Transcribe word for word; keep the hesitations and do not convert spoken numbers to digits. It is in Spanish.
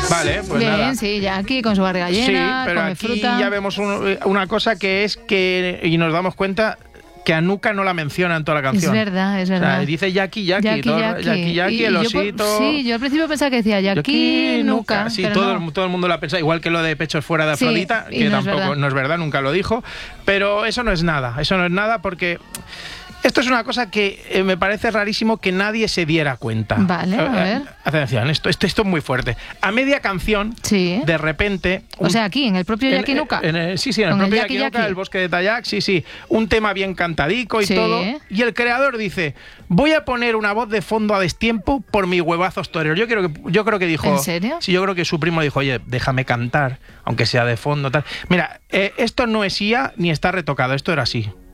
Vale, pues Bien, nada. sí, Jackie con su barriga llena, Sí, pero come aquí fruta. ya vemos un- una cosa que es que, y nos damos cuenta que a Nuka no la menciona en toda la Es canción. verdad, es O sea, verdad. dice Jackie, Jackie, Jackie, todo- Jackie. Jackie, Jackie, Y- el y yo por- osito. sí, yo al principio pensaba que decía Jackie, Nuka. Sí, pero todo, no. el, todo el mundo lo ha pensado, igual que lo de pechos fuera de Sí, Afrodita, y que no es tampoco verdad. no es verdad, nunca lo dijo, pero eso no es nada, eso no es nada porque esto es una cosa que eh, me parece rarísimo que nadie se diera cuenta. Vale, a Eh, ver. Atención, esto, esto, esto es muy fuerte. A media canción, Sí. de repente... O sea, aquí, en el propio en- Jackie Nuka. en el- sí, sí, en el Con el propio Jackie Jackie Nuka, Jackie. el bosque de Tayac, sí, sí. Un tema bien cantadico y Sí. todo. Y el creador dice, voy a poner una voz de fondo a destiempo por mis huevazos toreros. Yo creo que, yo creo que dijo... ¿En serio? Sí, yo creo que su primo dijo, oye, déjame cantar, aunque sea de fondo, tal. Mira, eh, esto no es I A ni está retocado, esto era así.